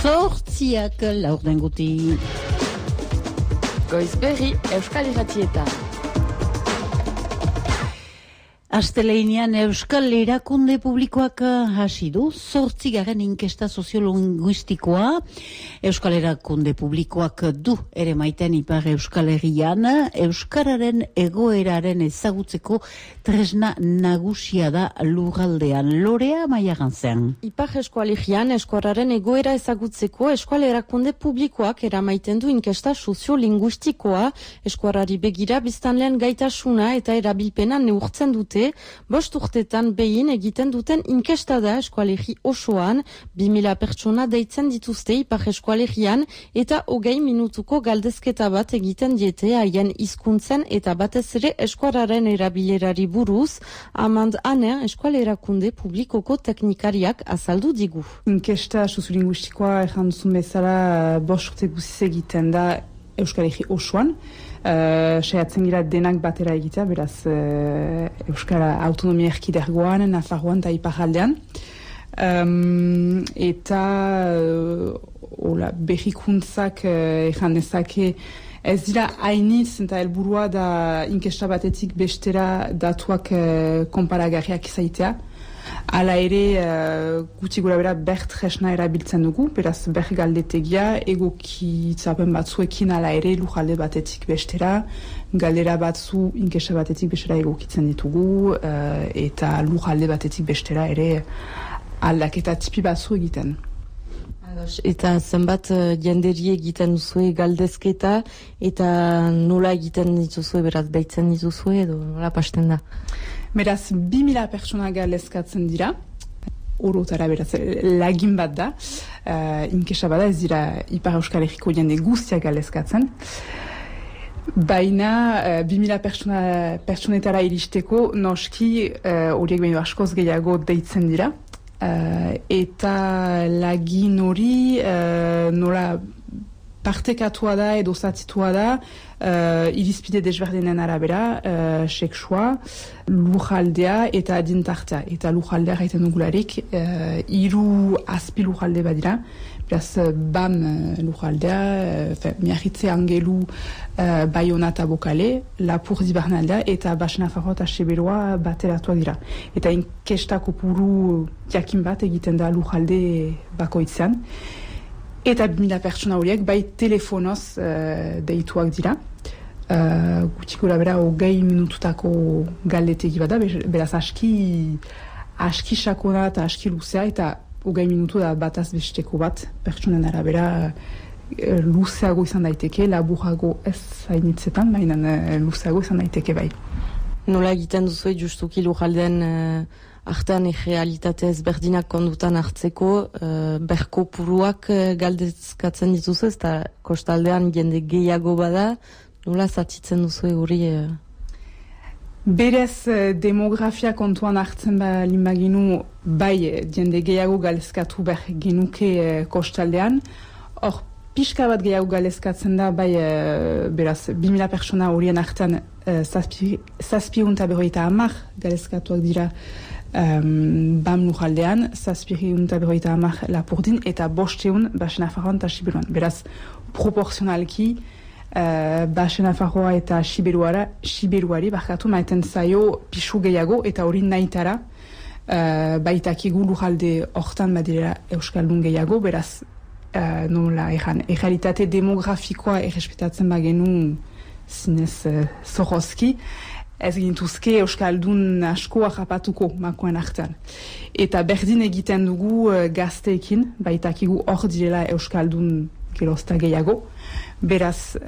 Zortziak laurden guti. Goizberri Euskal Irratietan. Astelehenean Euskal Erakunde Publikoak hasi du 8. inkesta soziolinguistikoa. Euskal Erakunde Publikoak du ere maiten Ipar Euskal Herrian euskararen egoeraren ezagutzeko tresna nagusia da lurraldean. Lorea Maiagantzean. Ipar Euskal Herrian euskararen egoera ezagutzeko Euskal Erakunde Publikoak eramaiten du inkesta soziolinguistikoa. Euskarari begira biztanleen gaitasuna eta erabilpena neurtzen dute. 5 urtetan behin egiten duten inkesta da eskualerri osoan, 2000 pertsona deitzen dituzte Ipar Eskualerian eta 20 minutuko galdezketa bat egiten diete haien hizkuntzen eta batez ere eskuararen erabilerari buruz. Amand Aner Eskualerakunde Publikoko teknikariak azaldu digu. Inkesta soziolinguistikoa errantzun bezala 5 urte guziz egiten da Euskalerri osoan. Saiatzen gira denak batera egitea, beraz Euskara autonomia erkidergoan, Nafarroan eta Iparraldean. Eta berrikuntzak dezake ez dira hainitz eta helburua da inkesta batetik bestera datuak konparagarriak izaitea. Hala ere, guti gura bera tresna erabiltzen dugu, beraz galdetegia egokitzapen batzuekin hala ere lujalde batetik bestera, galdera batzu inkesta batetik bestera egokitzen ditugu, eta lujalde batetik bestera ere aldaketa tipi batzu egiten. Eta zenbat jenderi egiten duzue galdezketa eta nola egiten dituzue, beraz deitzen dituzue edo nola pasten da? Beraz, 2000 pertsona galdezkatzen dira, orotara beraz lagin bat da, inkesta bada ez dira Ipar Euskal Herriko jende guztiak galdezkatzen. Baina 2000 pertsonetara iristeko noski horiek baino askoz gehiago deitzen dira. Eta lagin hori nola partekatua da edo zatitua da irizpide desberdinen arabera, seksua, lujaldea eta adintartea. Eta lujaldea gaiten dugularik 3 azpi lujalde badira. Beraz, BAM lujaldea, Miarritze Angelu, Baiona eta Bokale, Lapurdi Barnaldea eta Basen Nafarroa eta Siberoa bateratuak dira. Eta inkesta kopuru jakin bat egiten da lujalde bakoitzean. Eta 2000 pertsona horiek bai telefonoz deituak dira. Gutiko da bera 20 minututako galdetegi bada, beraz aski sakona eta aski luzea eta 20 minutu da bataz besteko bat pertsonen arabera luzeago izan daiteke, laburago ez hainitzetan, baina luzeago izan daiteke bai. Nola egiten duzu justuki lujaldean artean realitate ezberdinak kondutan hartzeko berko puruak galdezkatzen dituzu, ez da kostaldean jende gehiago bada, nola zatitzen duzu hori? Berez demografia kontuan hartzen baginu bai jende gehiago galdezkatu behar genuke kostaldean. Hor pixka bat gehiago galdezkatzen da bai beraz 2000 pertsona horien artean 750 galdezkatuak dira BAM lujaldean, 750 Lapurdin eta 500 Basen Nafarroan eta Siberuan. Beraz, proporzionalki Basen Nafarroa eta Siberuari barkatu maiten zaio pixu gehiago eta hori nahitara baitakigu lujalde hortan badirela Euskaldun gehiago, beraz nola errealitate demografikoa errespetatzen bagenu zinez zorrozki, ez gintuzke Euskaldun asko harrapatuko makoen artean. Eta berdin egiten dugu gazteekin, baitakigu hor direla Euskaldun gerozta gehiago. Beraz,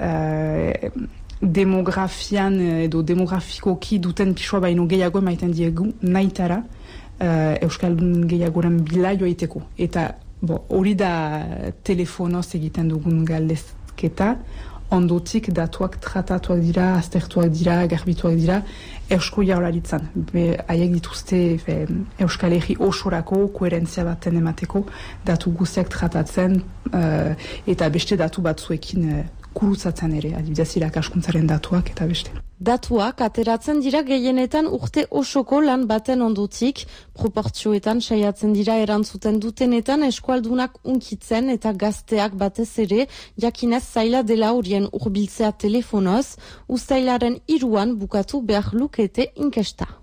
demografian edo demografikoki duten pixoa baino gehiago emaiten diegu nahitara Euskaldun gehiagoren bila joaiteko. Eta hori da telefonoz egiten dugun galdezketa, ondotik datuak tratatuak dira, aztertuak dira, garbituak dira, Eusko Jaurlaritzan. Haiek dituzte Euskal Herri osorako koherentzia baten emateko, datu guztiak tratatzen eta beste datu batzuekin kurutzatzen ere, adibidez irakaskuntzaren datuak eta beste. Datuak ateratzen dira gehienetan urte osoko lan baten ondotik, proportzioetan saiatzen dira erantzuten dutenetan eskualdunak unkitzen eta gazteak batez ere, jakinez zaila dela horien hurbiltzea telefonoz, uztailaren 3 bukatu behar lukete inkesta.